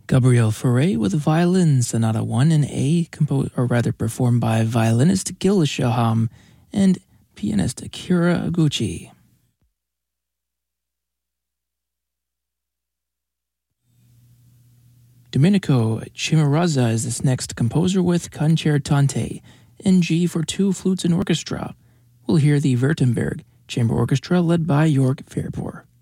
Gabriel Fauré with Violin Sonata 1 in A, performed by violinist Gil Shaham and pianist Akira Aguchi. Domenico Cimarazza is this next composer with Concertante in G for 2 flutes and orchestra. We'll hear the Württemberg Chamber Orchestra led by Jörg Fairpour.